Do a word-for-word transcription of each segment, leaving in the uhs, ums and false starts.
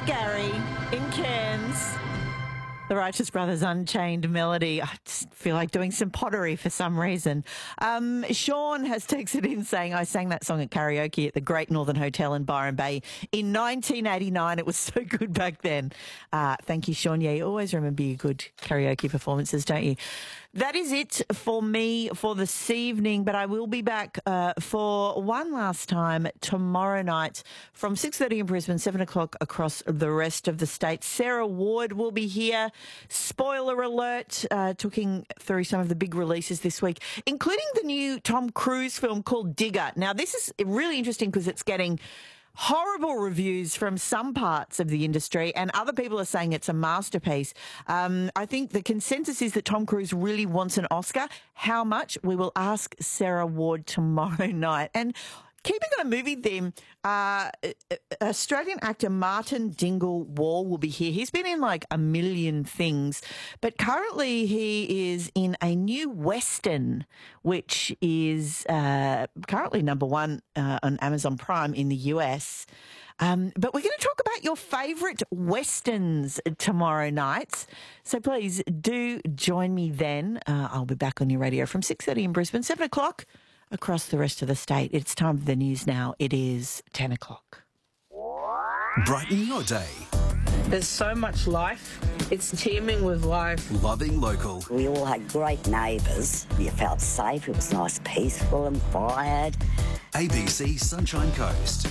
Gary in Cairns. The Righteous Brothers' Unchained Melody. I just feel like doing some pottery for some reason. Um, Sean has texted in saying, I sang that song at karaoke at the Great Northern Hotel in Byron Bay in nineteen eighty-nine. It was so good back then. Uh, thank you, Sean. Yeah, you always remember your good karaoke performances, don't you? That is it for me for this evening, but I will be back uh, for one last time tomorrow night from six thirty in Brisbane, seven o'clock across the rest of the state. Sarah Ward will be here. Spoiler alert, uh, talking through some of the big releases this week, including the new Tom Cruise film called Digger. Now, this is really interesting because it's getting horrible reviews from some parts of the industry, and other people are saying it's a masterpiece. Um, I think the consensus is that Tom Cruise really wants an Oscar. How much? We will ask Sarah Ward tomorrow night. And keeping on a movie theme, uh, Australian actor Martin Dingle Wall will be here. He's been in like a million things, but currently he is in a new Western, which is uh, currently number one uh, on Amazon Prime in the U S. Um, but we're going to talk about your favourite Westerns tomorrow night. So please do join me then. Uh, I'll be back on your radio from six thirty in Brisbane, seven o'clock across the rest of the state. It's time for the news now. It is ten o'clock. Brighten your day. There's so much life. It's teeming with life. Loving local. We all had great neighbours. You felt safe. It was nice, peaceful and quiet. A B C Sunshine Coast.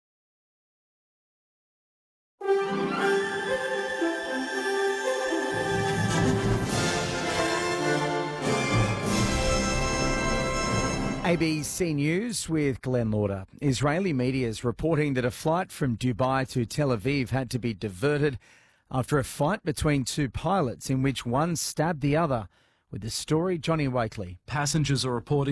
A B C News with Glenn Lauder. Israeli media is reporting that a flight from Dubai to Tel Aviv had to be diverted after a fight between two pilots in which one stabbed the other. With the story, Johnny Wakely. Passengers are reporting